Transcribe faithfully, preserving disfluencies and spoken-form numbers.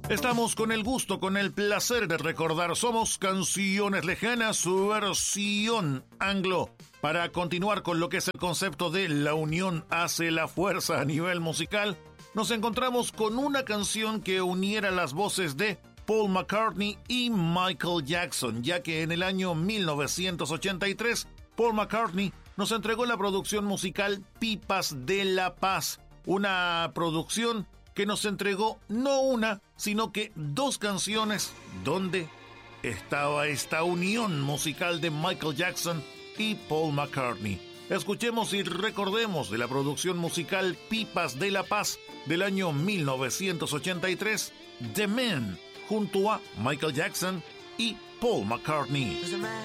Estamos con el gusto, con el placer de recordar Somos Canciones Lejanas, su versión anglo. Para continuar con lo que es el concepto de la unión hace la fuerza a nivel musical, nos encontramos con una canción que uniera las voces de Paul McCartney y Michael Jackson, ya que en el año mil novecientos ochenta y tres, Paul McCartney nos entregó la producción musical Pipas de la Paz, una producción que nos entregó no una, sino que dos canciones donde estaba esta unión musical de Michael Jackson y Paul McCartney. Escuchemos y recordemos de la producción musical Pipas de la Paz del año mil novecientos ochenta y tres, The Man, junto a Michael Jackson y Paul McCartney.